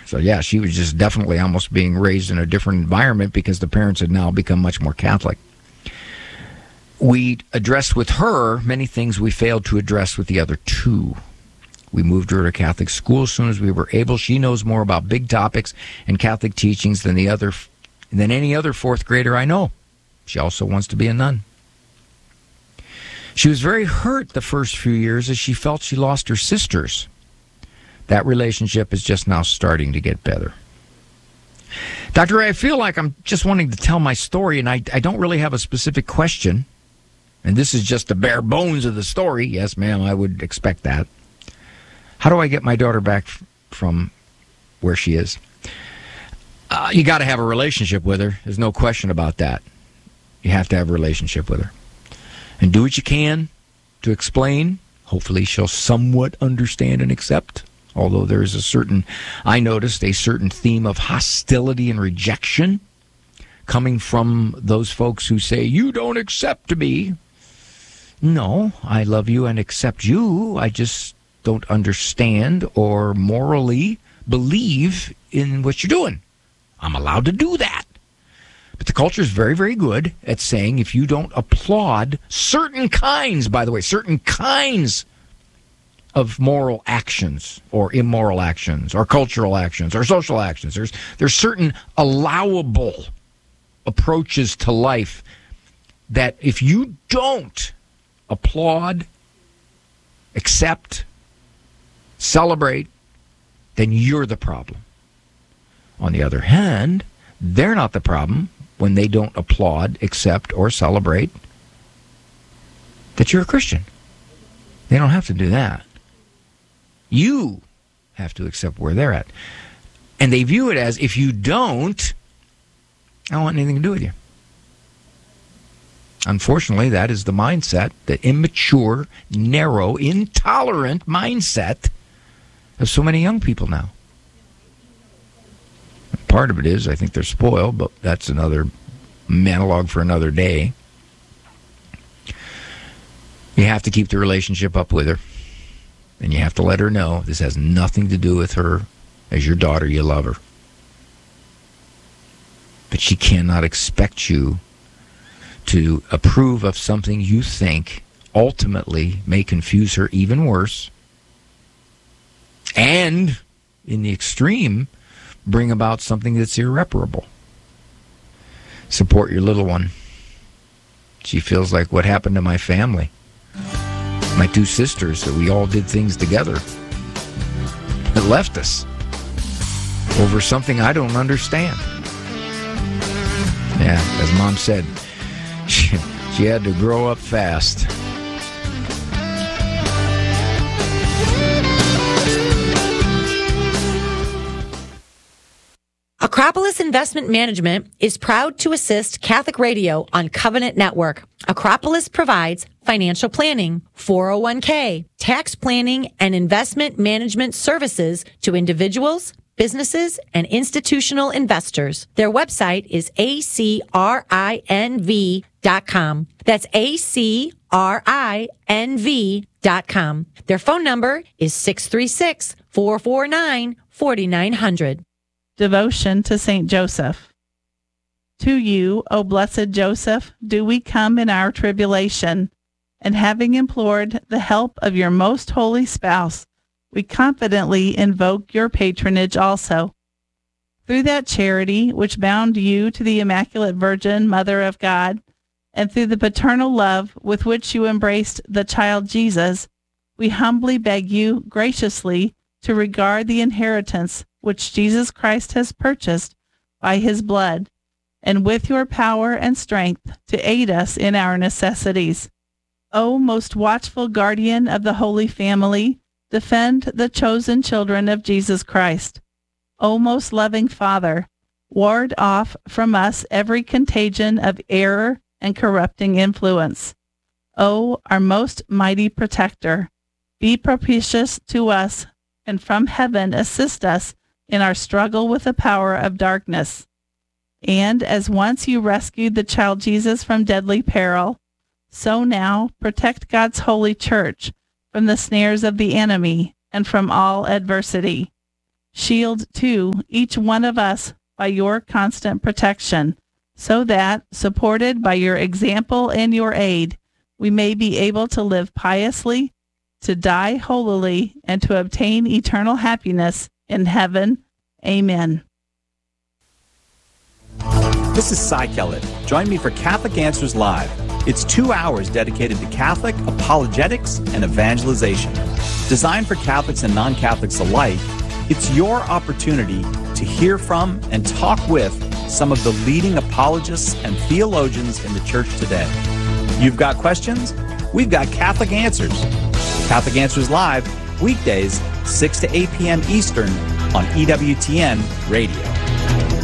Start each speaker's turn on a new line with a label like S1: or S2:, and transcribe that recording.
S1: So, yeah, she was just definitely almost being raised in a different environment because the parents had now become much more Catholic. We addressed with her many things we failed to address with the other two. We moved her to Catholic school as soon as we were able. She knows more about big topics and Catholic teachings than any other fourth grader I know. She also wants to be a nun. She was very hurt the first few years as she felt she lost her sisters. That relationship is just now starting to get better. Dr. Ray, I feel like I'm just wanting to tell my story, and I don't really have a specific question. And this is just the bare bones of the story. Yes, ma'am, I would expect that. How do I get my daughter back from where she is? You got to have a relationship with her. There's no question about that. You have to have a relationship with her. And do what you can to explain. Hopefully she'll somewhat understand and accept. Although there is I noticed a certain theme of hostility and rejection coming from those folks who say, you don't accept me. No, I love you and accept you. I just don't understand or morally believe in what you're doing. I'm allowed to do that. But the culture is very, very good at saying if you don't applaud certain kinds of moral actions or immoral actions or cultural actions or social actions, there's certain allowable approaches to life that if you don't applaud, accept, celebrate, then you're the problem. On the other hand, they're not the problem when they don't applaud, accept, or celebrate that you're a Christian. They don't have to do that. You have to accept where they're at. And they view it as, if you don't, I don't want anything to do with you. Unfortunately, that is the mindset, the immature, narrow, intolerant mindset of so many young people now. Part of it is, I think they're spoiled, but that's another monologue for another day. You have to keep the relationship up with her, and you have to let her know this has nothing to do with her. As your daughter, you love her. But she cannot expect you to approve of something you think ultimately may confuse her even worse, and in the extreme, bring about something that's irreparable. Support your little one. She feels like what happened to my family. My two sisters, that we all did things together. It left us over something I don't understand. Yeah, as Mom said, she had to grow up fast.
S2: Acropolis Investment Management is proud to assist Catholic Radio on Covenant Network. Acropolis provides financial planning, 401k, tax planning, and investment management services to individuals, businesses, and institutional investors. Their website is acrinv.com. That's acrinv.com. Their phone number is 636-449-4900.
S3: Devotion to Saint Joseph. To you, O blessed Joseph, do we come in our tribulation, and having implored the help of your most holy spouse, we confidently invoke your patronage also. Through that charity which bound you to the Immaculate Virgin, Mother of God, and through the paternal love with which you embraced the child Jesus, we humbly beg you graciously to regard the inheritance which Jesus Christ has purchased by his blood, and with your power and strength to aid us in our necessities. O most watchful guardian of the Holy Family, defend the chosen children of Jesus Christ. O most loving Father, ward off from us every contagion of error and corrupting influence. O our most mighty protector, be propitious to us, and from heaven assist us in our struggle with the power of darkness. And as once you rescued the child Jesus from deadly peril, so now protect God's holy church from the snares of the enemy and from all adversity. Shield, too, each one of us by your constant protection, so that, supported by your example and your aid, we may be able to live piously, to die holily, and to obtain eternal happiness in heaven. Amen.
S4: This is Cy Kellett. Join me for Catholic Answers Live. It's 2 hours dedicated to Catholic apologetics and evangelization. Designed for Catholics and non-Catholics alike, it's your opportunity to hear from and talk with some of the leading apologists and theologians in the church today. You've got questions? We've got Catholic Answers. Catholic Answers Live, weekdays, 6 to 8 p.m. Eastern on EWTN Radio.